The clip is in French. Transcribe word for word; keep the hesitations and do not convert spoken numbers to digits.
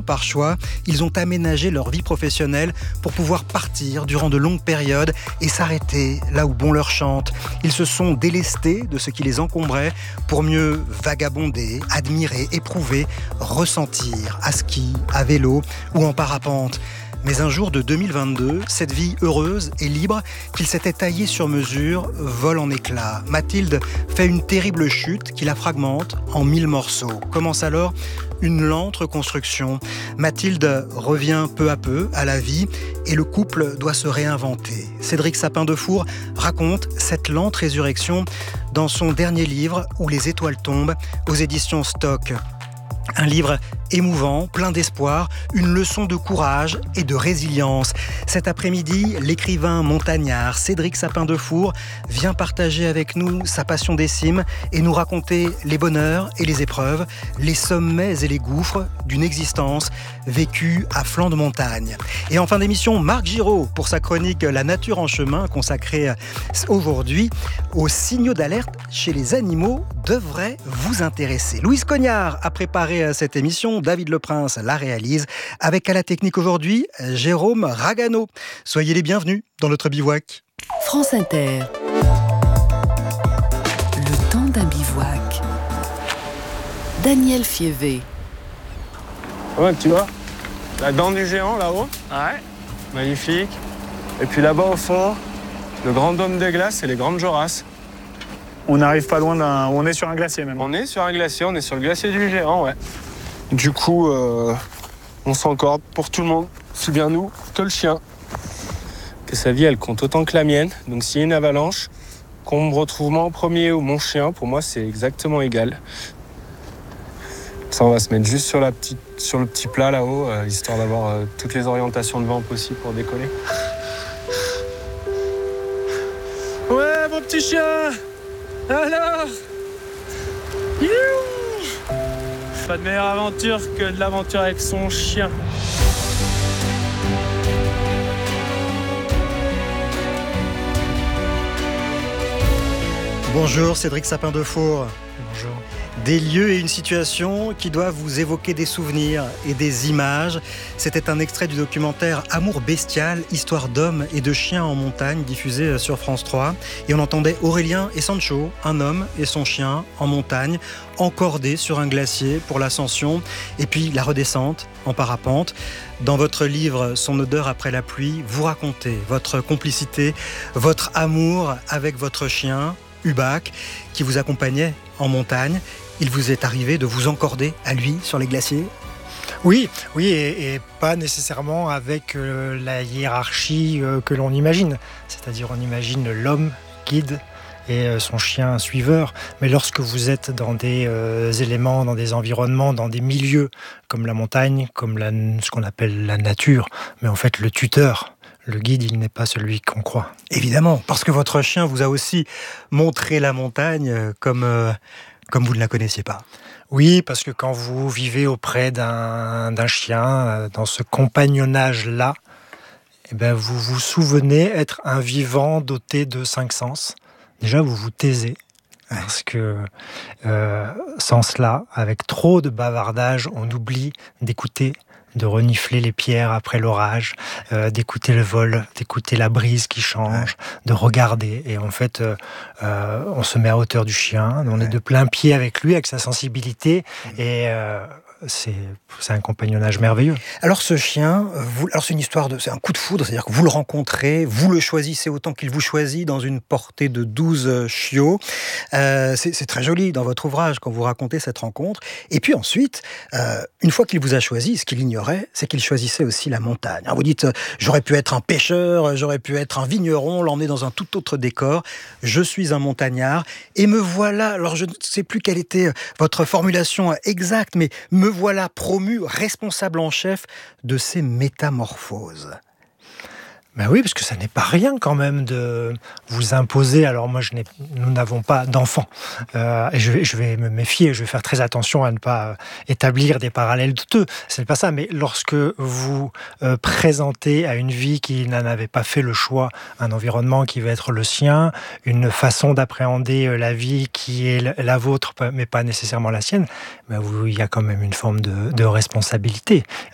par choix, ils ont aménagé leur vie professionnelle pour pouvoir partir durant de longues périodes et s'arrêter là où bon leur chante. Ils se sont délestés de ce qui les encombrait pour mieux vagabonder, admirer, éprouver, ressentir à ski, à vélo ou en parapente. Mais un jour de deux mille vingt-deux, cette vie heureuse et libre qu'il s'était taillée sur mesure vole en éclats. Mathilde fait une terrible chute qui la fragmente en mille morceaux. Commence alors une lente reconstruction. Mathilde revient peu à peu à la vie et le couple doit se réinventer. Cédric Sapin-Defour raconte cette lente résurrection dans son dernier livre « Où les étoiles tombent » aux éditions Stock. Un livre émouvant, plein d'espoir, une leçon de courage et de résilience. Cet après-midi, l'écrivain montagnard Cédric Sapin-Defour vient partager avec nous sa passion des cimes et nous raconter les bonheurs et les épreuves, les sommets et les gouffres d'une existence vécue à flanc de montagne. Et en fin d'émission, Marc Giraud pour sa chronique La nature en chemin, consacrée aujourd'hui aux signaux d'alerte chez les animaux, devrait vous intéresser. Louise Cognard a préparé cette émission. David Leprince la réalise avec à la technique aujourd'hui Jérôme Ragano. Soyez les bienvenus dans notre bivouac. France Inter. Le temps d'un bivouac. Daniel Fievé. Ouais, tu vois, la dent du géant là-haut. Ouais. Magnifique. Et puis là-bas au fond, le grand dôme de glace et les grandes Jorasses. On n'arrive pas loin d'un... On est sur un glacier même. On est sur un glacier, on est sur le glacier du géant, ouais. Du coup, euh, on s'encorde pour tout le monde, aussi bien nous que le chien. Que sa vie, elle compte autant que la mienne. Donc s'il y a une avalanche, qu'on me retrouve moi en premier ou mon chien, pour moi, c'est exactement égal. Ça, on va se mettre juste sur, la petite, sur le petit plat là-haut, euh, histoire d'avoir euh, toutes les orientations de vent possibles pour décoller. Ouais, mon petit chien! Alors, youhou, pas de meilleure aventure que de l'aventure avec son chien. Bonjour Cédric Sapin-Defour. Bonjour. Des lieux et une situation qui doivent vous évoquer des souvenirs et des images. C'était un extrait du documentaire Amour bestial, histoire d'hommes et de chiens en montagne, diffusé sur France trois. Et on entendait Aurélien et Sancho, un homme et son chien en montagne, encordés sur un glacier pour l'ascension et puis la redescente en parapente. Dans votre livre Son odeur après la pluie, vous racontez votre complicité, votre amour avec votre chien, Hubac, qui vous accompagnait en montagne. Il vous est arrivé de vous encorder à lui sur les glaciers ? Oui, oui, et, et pas nécessairement avec euh, la hiérarchie euh, que l'on imagine. C'est-à-dire on imagine l'homme guide et euh, son chien suiveur. Mais lorsque vous êtes dans des euh, éléments, dans des environnements, dans des milieux comme la montagne, comme la, ce qu'on appelle la nature, mais en fait le tuteur, le guide, il n'est pas celui qu'on croit. Évidemment, parce que votre chien vous a aussi montré la montagne comme, euh, comme vous ne la connaissiez pas. Oui, parce que quand vous vivez auprès d'un, d'un chien, euh, dans ce compagnonnage-là, eh ben vous vous souvenez être un vivant doté de cinq sens. Déjà, vous vous taisez. Parce que euh, sans cela, avec trop de bavardage, on oublie d'écouter, de renifler les pierres après l'orage, euh, d'écouter le vol, d'écouter la brise qui change, de regarder. Et en fait, euh, euh, on se met à hauteur du chien, on est de plein pied avec lui, avec sa sensibilité, et euh, c'est, c'est un compagnonnage merveilleux. Alors ce chien, vous, alors c'est une histoire de, c'est un coup de foudre, c'est-à-dire que vous le rencontrez, vous le choisissez autant qu'il vous choisit dans une portée de douze chiots. Euh, c'est, c'est très joli dans votre ouvrage quand vous racontez cette rencontre. Et puis ensuite, euh, une fois qu'il vous a choisi, ce qu'il ignorait, c'est qu'il choisissait aussi la montagne. Alors vous dites, euh, j'aurais pu être un pêcheur, j'aurais pu être un vigneron, l'emmener dans un tout autre décor. Je suis un montagnard et me voilà, alors je ne sais plus quelle était votre formulation exacte, mais me voilà promu responsable en chef de ces métamorphoses. Ben oui, parce que ça n'est pas rien quand même de vous imposer. Alors moi, je n'ai, nous n'avons pas d'enfants. Euh, et je vais, je vais me méfier, je vais faire très attention à ne pas établir des parallèles douteux. C'est pas ça, mais lorsque vous euh, présentez à une vie qui n'en avait pas fait le choix, un environnement qui va être le sien, une façon d'appréhender la vie qui est la vôtre, mais pas nécessairement la sienne, ben vous, il y a quand même une forme de, de responsabilité.